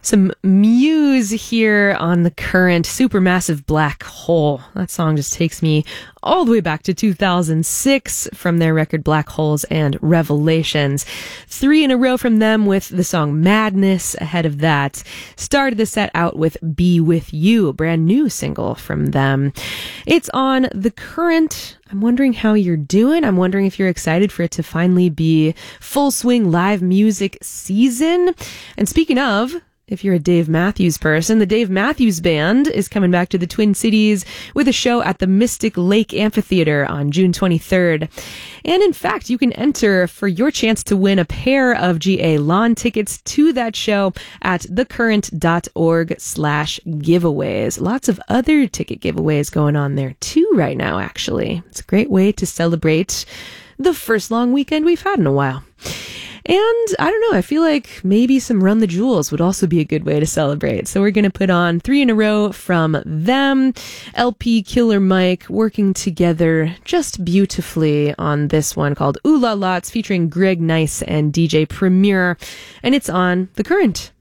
Some Muse here on The Current, Supermassive Black Hole. That song just takes me all the way back to 2006 from their record Black Holes and Revelations. 3 in a row from them with the song Madness. Ahead of that, started the set out with Be With You, a brand new single from them. It's on The Current. I'm wondering how you're doing. I'm wondering if you're excited for it to finally be full swing live music season. And speaking of, if you're a Dave Matthews person, the Dave Matthews Band is coming back to the Twin Cities with a show at the Mystic Lake Amphitheater on June 23rd. And in fact, you can enter for your chance to win a pair of GA lawn tickets to that show at thecurrent.org/giveaways. Lots of other ticket giveaways going on there too right now, actually. It's a great way to celebrate the first long weekend we've had in a while. And I don't know, I feel like maybe some Run the Jewels would also be a good way to celebrate. So we're going to put on 3 in a row from them. LP, Killer Mike, working together just beautifully on this one called Ooh La La. It's featuring Greg Nice and DJ Premier. And it's on The Current.